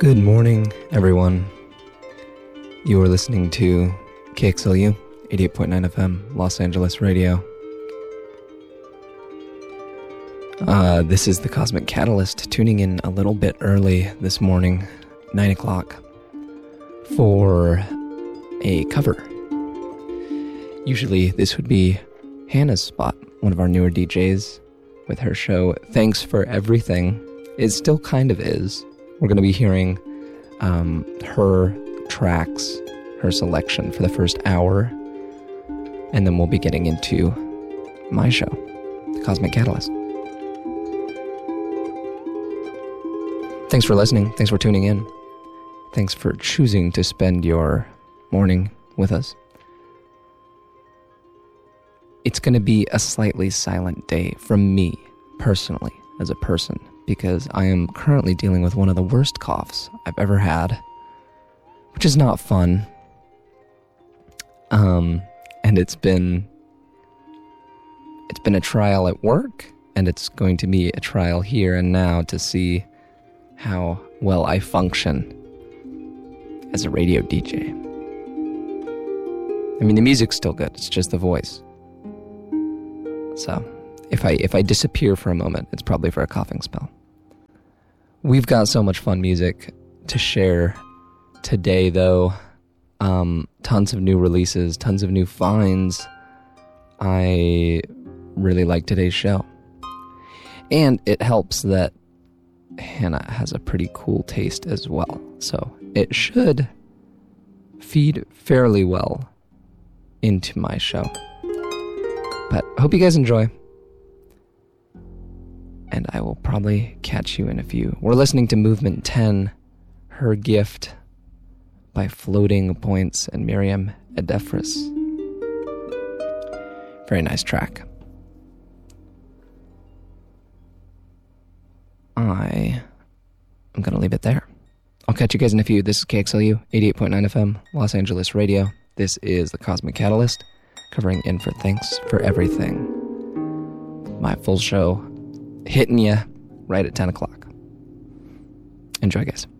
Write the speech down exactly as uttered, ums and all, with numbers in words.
Good morning, everyone. You are listening to K X L U, eighty-eight point nine F M, Los Angeles Radio. Uh, this is the Cosmic Catalyst, tuning in a little bit early this morning, nine o'clock, for a cover. Usually this would be Hannah's spot, one of our newer D Js, with her show Thanks for Everything. It still kind of is. We're going to be hearing um, her tracks, her selection for the first hour, and then we'll be getting into my show, The Cosmic Catalyst. Thanks for listening. Thanks for tuning in. Thanks for choosing to spend your morning with us. It's going to be a slightly silent day from me, personally, as a person, because I am currently dealing with one of the worst coughs I've ever had, which is not fun. Um, and it's been, it's been a trial at work, and it's going to be a trial here and now to see how well I function as a radio D J. I mean, the music's still good, it's just the voice. So, if I if I disappear for a moment, it's probably for a coughing spell. We've got so much fun music to share today, though. Um, tons of new releases, tons of new finds. I really like today's show. And it helps that Hannah has a pretty cool taste as well. So it should feed fairly well into my show. But I hope you guys enjoy. And I will probably catch you in a few. We're listening to Movement ten, Her Gift, by Floating Points and Miriam Edefris. Very nice track. I am going to leave it there. I'll catch you guys in a few. This is K X L U, eighty-eight point nine F M, Los Angeles Radio. This is the Cosmic Catalyst, covering in for Thanks for Everything. My full show hitting you right at ten o'clock. Enjoy, guys.